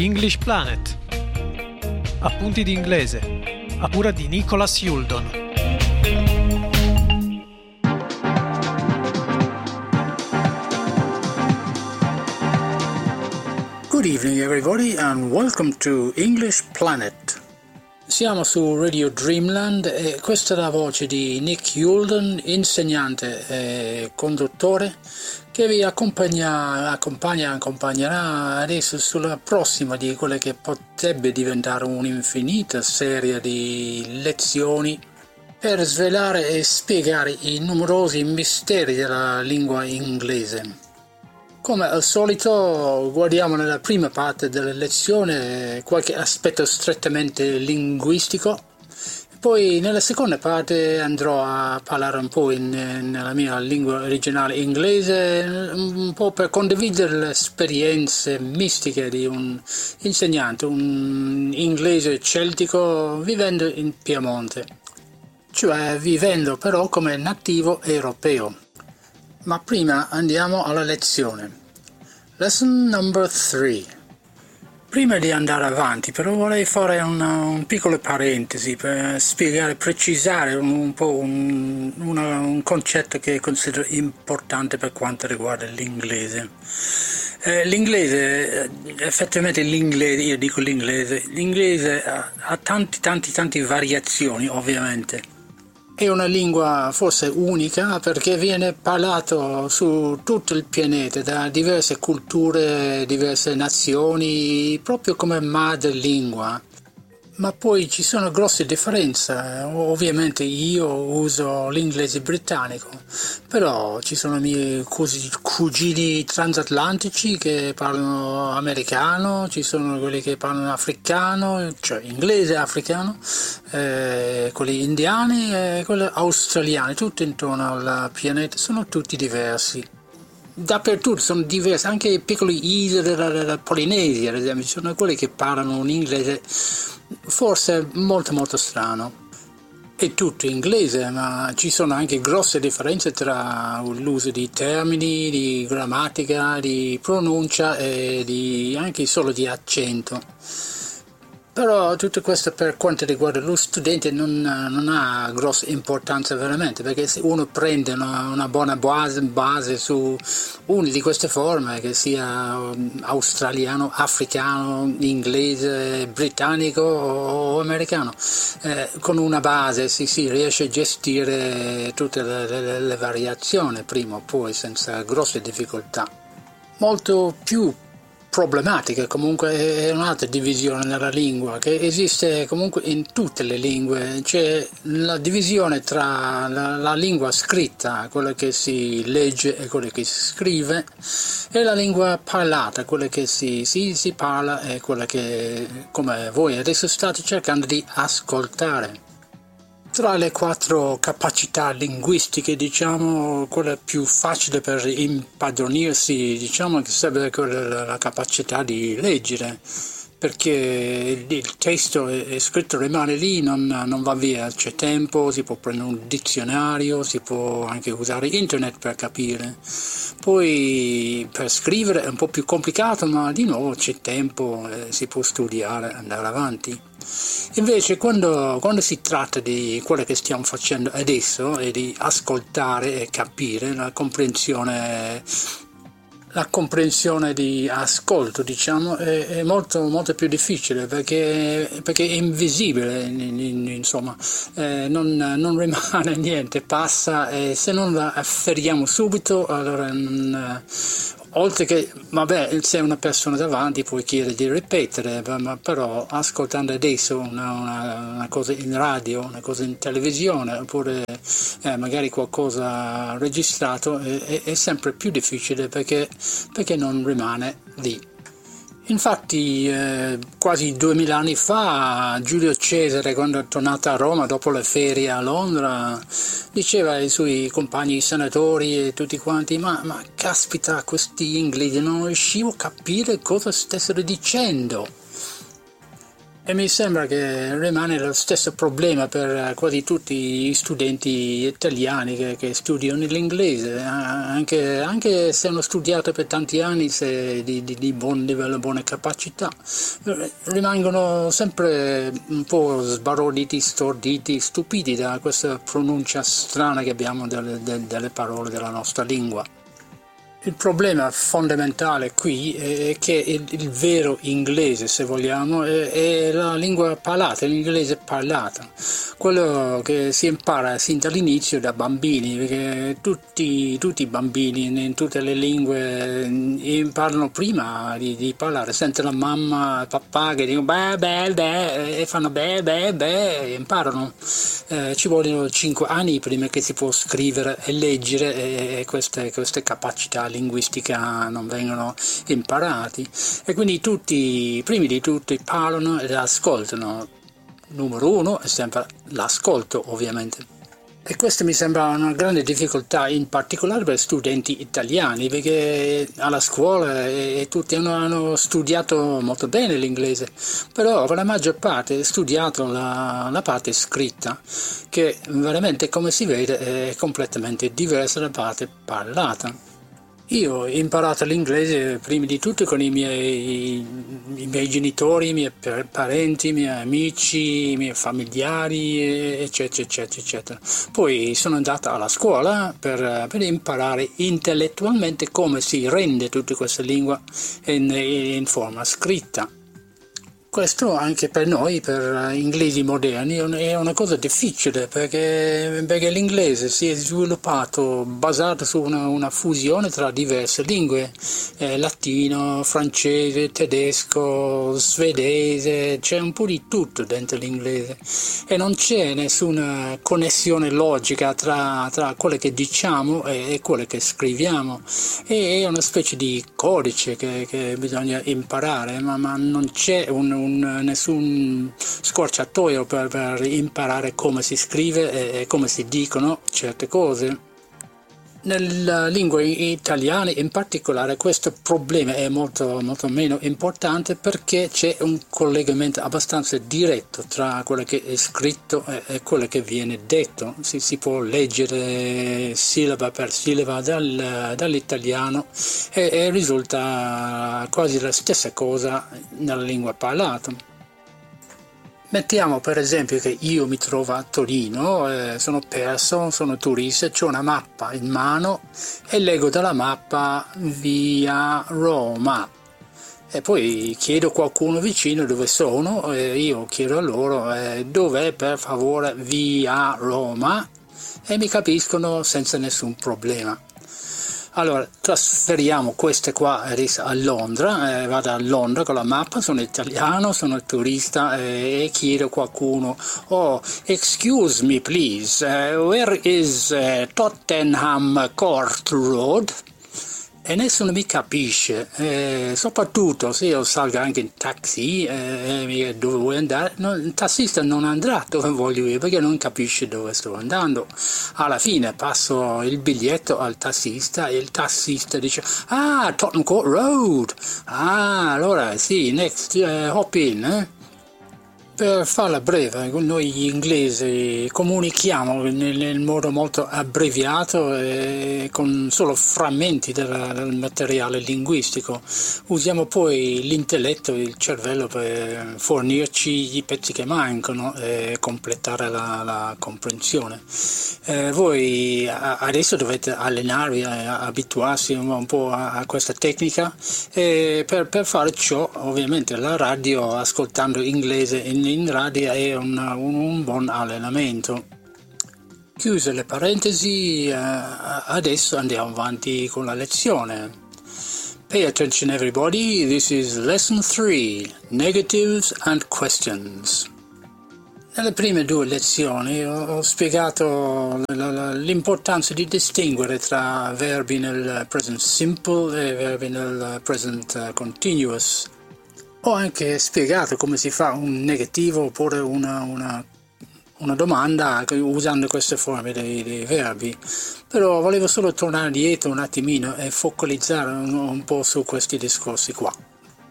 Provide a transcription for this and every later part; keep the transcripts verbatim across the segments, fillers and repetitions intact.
English Planet. Appunti di inglese, a cura di Nicholas Yuldon. Good evening everybody and welcome to English Planet. Siamo su Radio Dreamland e questa è la voce di Nick Yuldon, insegnante e conduttore, che vi accompagna, accompagna, accompagnerà adesso sulla prossima di quelle che potrebbe diventare un'infinita serie di lezioni per svelare e spiegare i numerosi misteri della lingua inglese. Come al solito guardiamo nella prima parte della lezione qualche aspetto strettamente linguistico, poi nella seconda parte andrò a parlare un po' in, nella mia lingua originale inglese, un po' per condividere le esperienze mistiche di un insegnante, un inglese celtico vivendo in Piemonte, cioè vivendo però come nativo europeo. Ma prima andiamo alla lezione. Lesson number three. Prima di andare avanti, però vorrei fare una, un piccolo parentesi per spiegare, precisare un, un po' un, una, un concetto che considero importante per quanto riguarda l'inglese. Eh, l'inglese, effettivamente l'inglese, io dico l'inglese, l'inglese ha, ha tanti, tanti, tanti variazioni ovviamente. È una lingua forse unica perché viene parlato su tutto il pianeta da diverse culture, diverse nazioni, proprio come madrelingua. Ma poi ci sono grosse differenze. Ovviamente io uso l'inglese britannico, però ci sono i miei cugini transatlantici che parlano americano, ci sono quelli che parlano africano, cioè inglese africano, eh, quelli indiani e quelli australiani, tutto intorno al pianeta, sono tutti diversi. Dappertutto sono diversi, anche i piccoli isole della, della Polinesia, ad esempio, ci sono quelli che parlano un inglese forse molto molto strano. È tutto inglese, ma ci sono anche grosse differenze tra l'uso di termini, di grammatica, di pronuncia e di, anche solo di accento. Però tutto questo per quanto riguarda lo studente non, non ha grossa importanza veramente, perché se uno prende una, una buona base, base su una di queste forme, che sia australiano, africano, inglese, britannico o americano, eh, con una base si, si riesce a gestire tutte le, le, le variazioni prima o poi senza grosse difficoltà. Molto più problematica comunque è un'altra divisione nella lingua che esiste comunque in tutte le lingue. C'è la divisione tra la, la lingua scritta, quella che si legge e quella che si scrive, e la lingua parlata, quella che si, si, si parla e quella che, come voi adesso state cercando di ascoltare. Tra le quattro capacità linguistiche, diciamo, quella più facile per impadronirsi, diciamo, che sarebbe quella la capacità di leggere, perché il testo è scritto, rimane lì, non, non va via, c'è tempo, si può prendere un dizionario, si può anche usare internet per capire. Poi per scrivere è un po' più complicato, ma di nuovo c'è tempo, eh, si può studiare, andare avanti. Invece quando, quando si tratta di quello che stiamo facendo adesso e di ascoltare e capire, la comprensione la comprensione di ascolto, diciamo, è, è molto molto più difficile perché, perché è invisibile, insomma, eh, non, non rimane niente, passa, e se non la afferriamo subito allora non, oltre che, vabbè, se una persona davanti puoi chiedere di ripetere, ma però ascoltando adesso una, una, una cosa in radio, una cosa in televisione, oppure eh, magari qualcosa registrato, è, è sempre più difficile perché, perché non rimane lì. Infatti eh, quasi duemila anni fa Giulio Cesare, quando è tornato a Roma dopo le ferie a Londra, diceva ai suoi compagni senatori e tutti quanti: ma, ma caspita, questi inglesi non riuscivo a capire cosa stessero dicendo. E mi sembra che rimane lo stesso problema per quasi tutti gli studenti italiani che, che studiano l'inglese, anche, anche se hanno studiato per tanti anni, se di, di, di buon livello, buone capacità, rimangono sempre un po' sbalorditi, storditi, stupiti da questa pronuncia strana che abbiamo delle, delle parole della nostra lingua. Il problema fondamentale qui è che il, il vero inglese, se vogliamo, è, è la lingua parlata, l'inglese parlata, quello che si impara sin dall'inizio da bambini, perché tutti, tutti i bambini in tutte le lingue imparano prima di, di parlare, sentono la mamma, il papà che dicono beh, beh, beh, e fanno beh, beh, beh, e imparano. Eh, ci vogliono cinque anni prima che si può scrivere e leggere e, e queste, queste capacità linguistica non vengono imparati, e quindi tutti, prima di tutto, parlano ed ascoltano. Numero uno è sempre l'ascolto, ovviamente. E questa mi sembra una grande difficoltà, in particolare per studenti italiani, perché alla scuola e tutti hanno, hanno studiato molto bene l'inglese, però per la maggior parte è studiato la, la parte scritta, che veramente, come si vede, è completamente diversa dalla parte parlata. Io ho imparato l'inglese prima di tutto con i miei, i miei genitori, i miei parenti, i miei amici, i miei familiari, eccetera, eccetera, eccetera. Poi sono andato alla scuola per, per imparare intellettualmente come si rende tutta questa lingua in, in forma scritta. Questo anche per noi, per inglesi moderni, è una cosa difficile, perché, perché l'inglese si è sviluppato basato su una, una fusione tra diverse lingue, eh, latino, francese, tedesco, svedese, c'è un po' di tutto dentro l'inglese e non c'è nessuna connessione logica tra, tra quello che diciamo e, e quello che scriviamo. E è una specie di codice che, che bisogna imparare, ma, ma non c'è un Un, nessun scorciatoio per, per imparare come si scrive e, e come si dicono certe cose. Nella lingua italiana in particolare questo problema è molto, molto meno importante, perché c'è un collegamento abbastanza diretto tra quello che è scritto e, e quello che viene detto. Si, si può leggere sillaba per sillaba dal, dall'italiano e, e risulta quasi la stessa cosa nella lingua parlata. Mettiamo per esempio che io mi trovo a Torino, eh, sono perso, sono turista, ho una mappa in mano e leggo dalla mappa via Roma. E poi chiedo a qualcuno vicino dove sono, e io chiedo a loro eh, dov'è per favore via Roma, e mi capiscono senza nessun problema. Allora, trasferiamo queste qua a Londra, eh, vado a Londra con la mappa, sono italiano, sono turista eh, e chiedo a qualcuno, oh, excuse me please, uh, where is uh, Tottenham Court Road? E nessuno mi capisce, eh, soprattutto se io salgo anche in taxi eh, dove vuoi andare, no, il tassista non andrà dove voglio io, perché non capisce dove sto andando. Alla fine passo il biglietto al tassista e il tassista dice ah, Tottenham Court Road, ah, allora sì, next, uh, hop in, eh? Per farla breve, noi inglesi comunichiamo nel modo molto abbreviato e con solo frammenti del, del materiale linguistico. Usiamo poi l'intelletto, il cervello, per fornirci i pezzi che mancano e completare la, la comprensione. Eh, voi adesso dovete allenarvi, abituarsi un po' a questa tecnica, e per, per fare ciò ovviamente la radio, ascoltando inglese in in radio, è un, un, un buon allenamento. Chiuse le parentesi, eh, adesso andiamo avanti con la lezione. Pay attention everybody, this is lesson three, negatives and questions. Nelle prime due lezioni ho spiegato l'importanza di distinguere tra verbi nel present simple e verbi nel present continuous. Ho anche spiegato come si fa un negativo oppure una, una, una domanda usando queste forme dei, dei verbi, però volevo solo tornare dietro un attimino e focalizzare un, un po' su questi discorsi qua.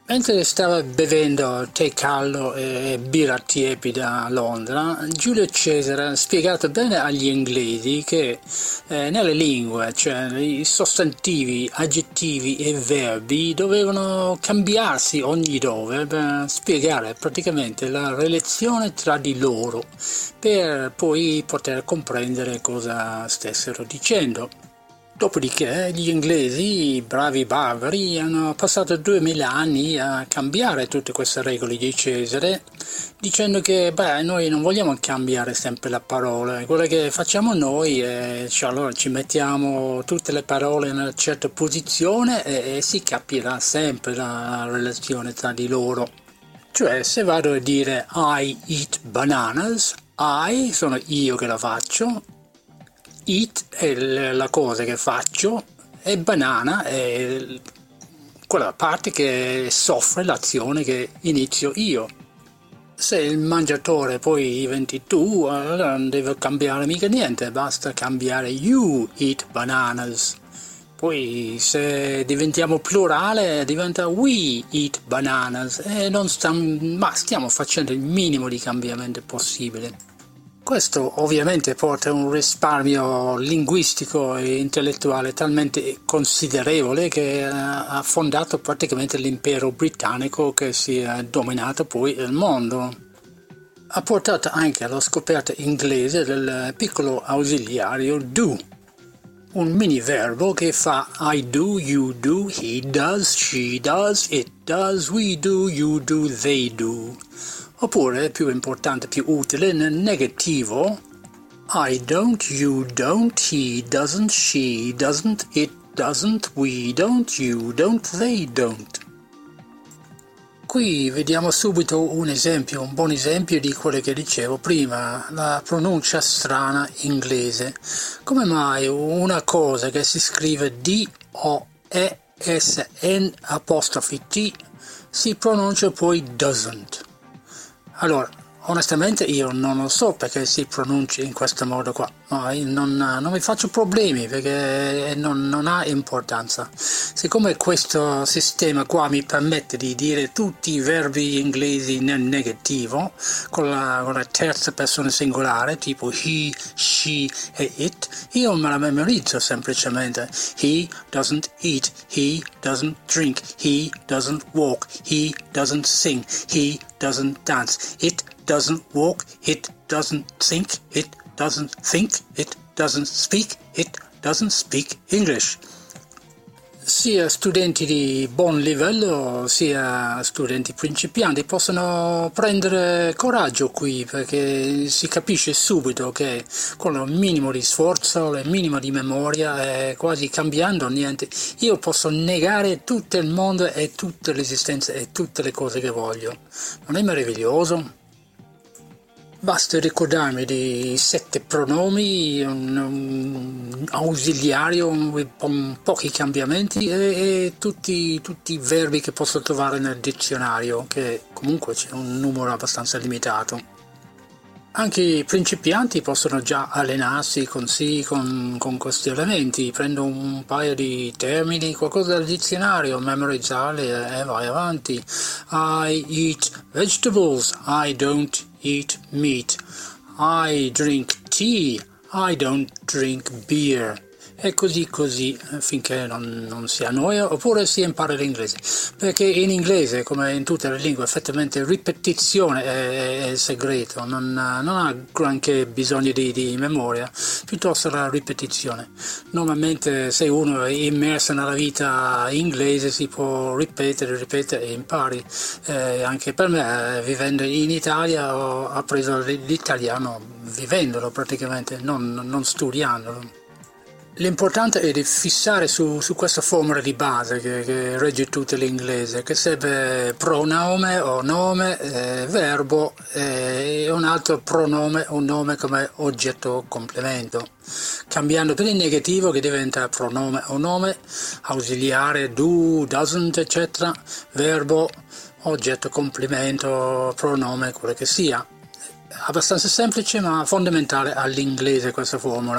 Mentre stava bevendo tè caldo e birra tiepida a Londra, Giulio Cesare ha spiegato bene agli inglesi che eh, nelle lingue, cioè i sostantivi, aggettivi e verbi dovevano cambiarsi ogni dove per spiegare praticamente la relazione tra di loro, per poi poter comprendere cosa stessero dicendo. Dopodiché gli inglesi, i bravi barbari, hanno passato duemila anni a cambiare tutte queste regole di Cesare, dicendo che beh, noi non vogliamo cambiare sempre la parola, quello che facciamo noi è cioè, allora ci mettiamo tutte le parole in una certa posizione e, e si capirà sempre la relazione tra di loro. Cioè, se vado a dire I eat bananas, I sono io che la faccio, eat è la cosa che faccio e banana è quella parte che soffre l'azione che inizio io. Se il mangiatore poi diventi tu, allora non deve cambiare mica niente, basta cambiare you eat bananas. Poi se diventiamo plurale diventa we eat bananas e non stiamo, ma stiamo facendo il minimo di cambiamento possibile. Questo ovviamente porta a un risparmio linguistico e intellettuale talmente considerevole che ha fondato praticamente l'impero britannico che si è dominato poi il mondo. Ha portato anche alla scoperta inglese del piccolo ausiliario do, un mini verbo che fa I do, you do, he does, she does, it does, we do, you do, they do. Oppure, più importante, più utile, nel negativo, I don't, you don't, he doesn't, she doesn't, it doesn't, we don't, you don't, they don't. Qui vediamo subito un esempio, un buon esempio di quello che dicevo prima, la pronuncia strana inglese. Come mai una cosa che si scrive D O E S N apostrofe T si pronuncia poi doesn't? Allora, onestamente io non lo so perché si pronuncia in questo modo qua, ma io non, non mi faccio problemi perché non, non ha importanza. Siccome questo sistema qua mi permette di dire tutti i verbi inglesi nel negativo, con la, con la terza persona singolare, tipo he, she e it, io me la memorizzo semplicemente. He doesn't eat, he doesn't drink, he doesn't walk, he doesn't sing, he doesn't dance, it doesn't walk, it doesn't think, it doesn't think, it doesn't speak, it doesn't speak English. Sia studenti di buon livello sia studenti principianti possono prendere coraggio qui perché si capisce subito che con il minimo di sforzo, il minimo di memoria e quasi cambiando niente, io posso negare tutto il mondo e tutta l'esistenza e tutte le cose che voglio. Non è meraviglioso? Basta ricordarmi di sette pronomi, un, un ausiliario, un, un pochi cambiamenti e, e tutti, tutti i verbi che posso trovare nel dizionario, che comunque c'è un numero abbastanza limitato. Anche i principianti possono già allenarsi con, sì, con, con questi elementi, prendo un paio di termini, qualcosa dal dizionario, memorizzarli e, e vai avanti. I eat vegetables, I don't eat meat. I drink tea, I don't drink beer. E così così finché non, non si annoia oppure si impara l'inglese, perché in inglese come in tutte le lingue effettivamente ripetizione è, è il segreto, non, non ha granché bisogno di, di memoria, piuttosto la ripetizione. Normalmente se uno è immerso nella vita inglese si può ripetere, ripetere e impari. Eh, anche per me vivendo in Italia ho appreso l'italiano vivendolo praticamente, non, non studiandolo. L'importante è di fissare su, su questa formula di base che, che regge tutto l'inglese, che serve pronome o nome, eh, verbo e un altro pronome o nome come oggetto complemento. Cambiando per il negativo che diventa pronome o nome, ausiliare do, doesn't, eccetera, verbo, oggetto complemento, pronome, quello che sia. Abbastanza semplice ma fondamentale all'inglese questa formula.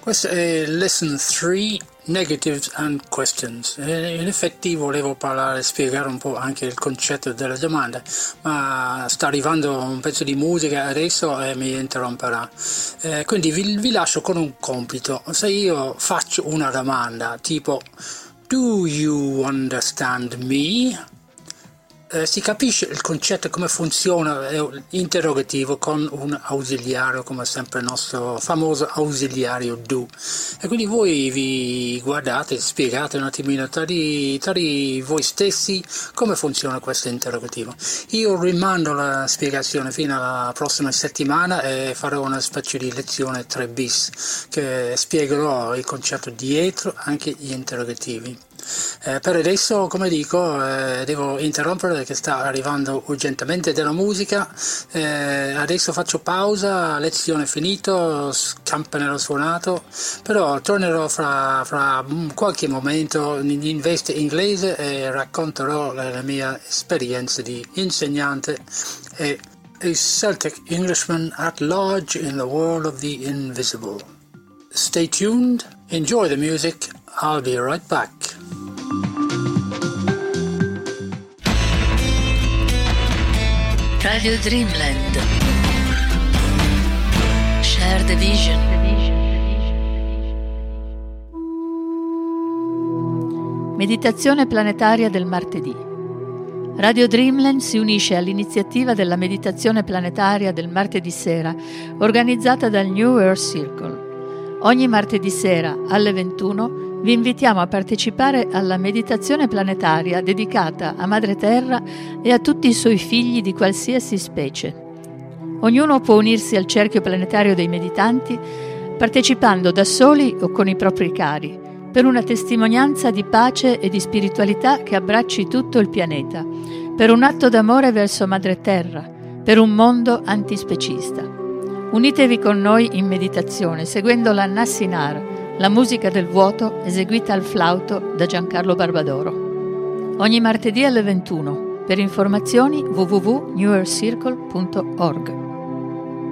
Questa è Lesson tre, Negatives and Questions. E in effetti volevo parlare, spiegare un po' anche il concetto della domanda, ma sta arrivando un pezzo di musica adesso e mi interromperà. Eh, quindi vi, vi lascio con un compito. Se io faccio una domanda tipo Do you understand me? Eh, si capisce il concetto, come funziona l'interrogativo con un ausiliario, come sempre il nostro famoso ausiliario do. E quindi voi vi guardate, spiegate un attimino tra di, tra di voi stessi come funziona questo interrogativo. Io rimando la spiegazione fino alla prossima settimana e farò una specie di lezione tre bis che spiegherò il concetto dietro anche gli interrogativi. Eh, per adesso, come dico, eh, devo interrompere perché sta arrivando urgentemente della musica. Eh, adesso faccio pausa, lezione finito, campanello suonato, però tornerò fra, fra qualche momento in veste inglese e racconterò la, la mia esperienza di insegnante e a Celtic Englishman at large in the world of the invisible. Stay tuned, enjoy the music, I'll be right back. Radio Dreamland. Share the vision. Meditazione planetaria del martedì. Radio Dreamland si unisce all'iniziativa della meditazione planetaria del martedì sera, organizzata dal New Earth Circle. Ogni martedì sera alle ventuno vi invitiamo a partecipare alla meditazione planetaria dedicata a Madre Terra e a tutti i suoi figli di qualsiasi specie. Ognuno può unirsi al cerchio planetario dei meditanti partecipando da soli o con i propri cari, per una testimonianza di pace e di spiritualità che abbracci tutto il pianeta, per un atto d'amore verso Madre Terra, per un mondo antispecista. Unitevi con noi in meditazione seguendo la Nassinara, la musica del vuoto eseguita al flauto da Giancarlo Barbadoro. Ogni martedì alle ventuno. Per informazioni w w w punto new earth circle punto org.